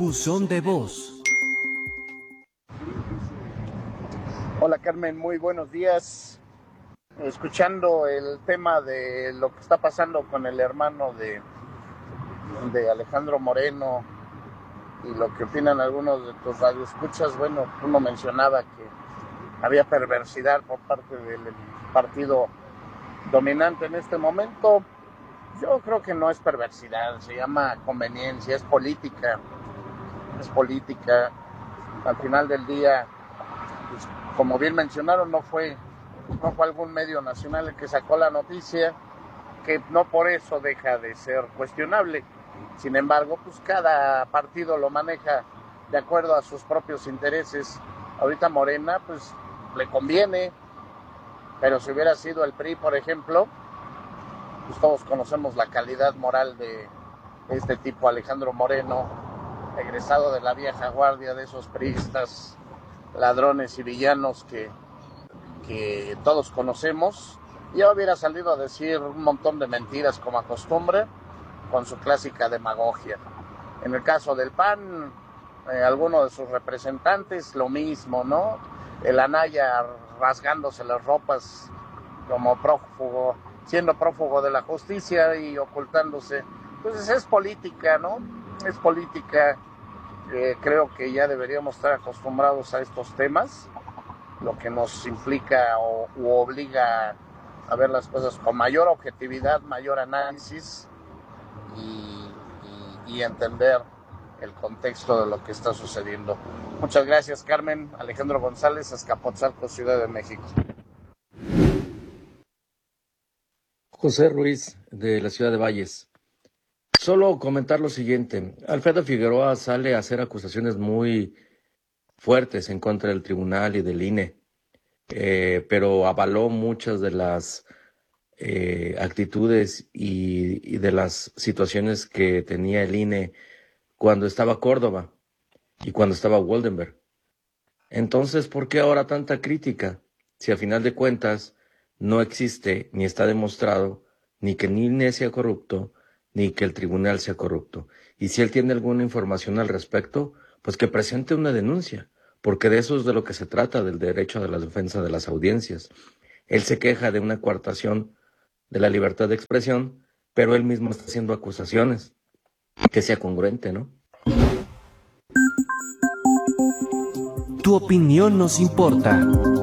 Buzón de voz. Hola Carmen, muy buenos días. Escuchando el tema de lo que está pasando con el hermano de Alejandro Moreno y lo que opinan algunos de tus radioescuchas, bueno, uno mencionaba que había perversidad por parte del partido dominante en este momento. Yo creo que no es perversidad, se llama conveniencia, es política. Al final del día, pues, como bien mencionaron, no fue algún medio nacional el que sacó la noticia, que no por eso deja de ser cuestionable. Sin embargo, pues cada partido lo maneja de acuerdo a sus propios intereses. Ahorita Morena, pues le conviene, pero si hubiera sido el PRI, por ejemplo, pues todos conocemos la calidad moral de este tipo, Alejandro Moreno, egresado de la vieja guardia, de esos priistas ladrones y villanos que todos conocemos. Ya hubiera salido a decir un montón de mentiras como acostumbra, con su clásica demagogia. En el caso del PAN, alguno de sus representantes, lo mismo, ¿no? El Anaya rasgándose las ropas como prófugo, siendo prófugo de la justicia y ocultándose. Entonces es política, ¿no? Es política. Creo que ya deberíamos estar acostumbrados a estos temas, lo que nos implica u obliga a ver las cosas con mayor objetividad, mayor análisis y entender el contexto de lo que está sucediendo. Muchas gracias, Carmen. Alejandro González, Azcapotzalco, Ciudad de México. José Ruiz, de la Ciudad de Valles. Solo comentar lo siguiente. Alfredo Figueroa sale a hacer acusaciones muy fuertes en contra del tribunal y del INE, pero avaló muchas de las actitudes y de las situaciones que tenía el INE cuando estaba Córdoba y cuando estaba Woldenberg. Entonces, ¿por qué ahora tanta crítica? Si a final de cuentas no existe ni está demostrado ni que el INE sea corrupto, ni que el tribunal sea corrupto. Y si él tiene alguna información al respecto, pues que presente una denuncia, porque de eso es de lo que se trata, del derecho a la defensa de las audiencias. Él se queja de una coartación de la libertad de expresión, pero él mismo está haciendo acusaciones. Que sea congruente, ¿no? Tu opinión nos importa.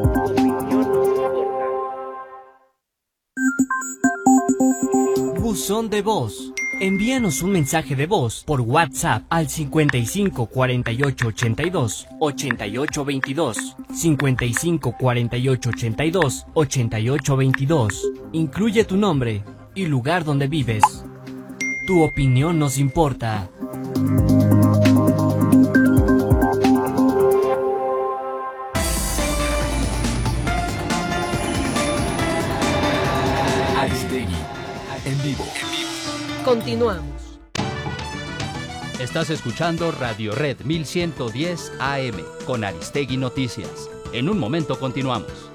Buzón de voz. Envíanos un mensaje de voz por WhatsApp al 55 48 82 88 22, 55 48 82 88 22. Incluye tu nombre y lugar donde vives. Tu opinión nos importa. Aristegui, en vivo. Continuamos. Estás escuchando Radio Red 1110 AM con Aristegui Noticias. En un momento continuamos.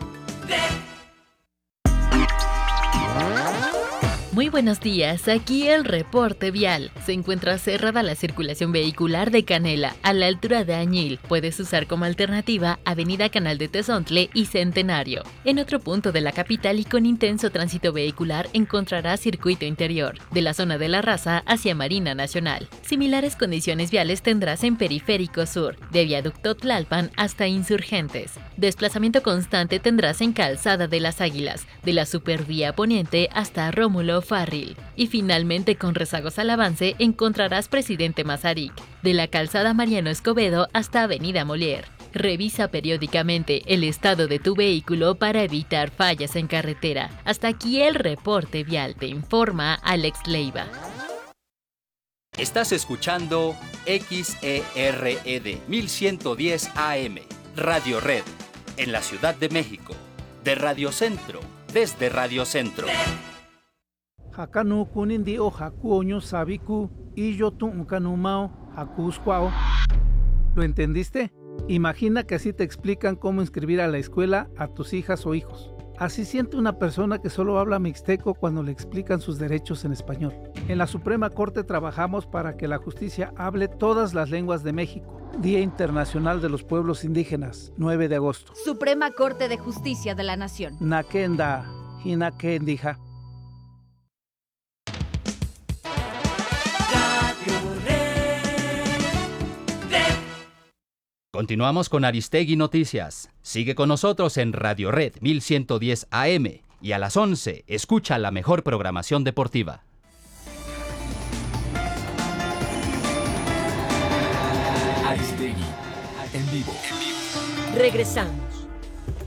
Muy buenos días, aquí el reporte vial. Se encuentra cerrada la circulación vehicular de Canela a la altura de Añil. Puedes usar como alternativa Avenida Canal de Tezontle y Centenario. En otro punto de la capital y con intenso tránsito vehicular encontrarás circuito interior, de la zona de La Raza hacia Marina Nacional. Similares condiciones viales tendrás en Periférico Sur, de Viaducto Tlalpan hasta Insurgentes. Desplazamiento constante tendrás en Calzada de las Águilas, de la Supervía Poniente hasta Rómulo Farril. Y finalmente, con rezagos al avance, encontrarás Presidente Mazarik, de la Calzada Mariano Escobedo hasta Avenida Molière. Revisa periódicamente el estado de tu vehículo para evitar fallas en carretera. Hasta aquí el reporte vial, te informa Alex Leiva. Estás escuchando XERED 1110 AM, Radio Red, en la Ciudad de México, de Radio Centro, desde Radio Centro. Hakanu kunindi o hakuoño sabiku y yo tuncanumao hakuscuao. ¿Lo entendiste? Imagina que así te explican cómo inscribir a la escuela a tus hijas o hijos. Así siente una persona que solo habla mixteco cuando le explican sus derechos en español. En la Suprema Corte trabajamos para que la justicia hable todas las lenguas de México. Día Internacional de los Pueblos Indígenas, 9 de agosto. Suprema Corte de Justicia de la Nación. Nakenda, Hinakendija. Continuamos con Aristegui Noticias. Sigue con nosotros en Radio Red 1110 AM y a las 11 escucha la mejor programación deportiva. Aristegui en vivo. Regresamos.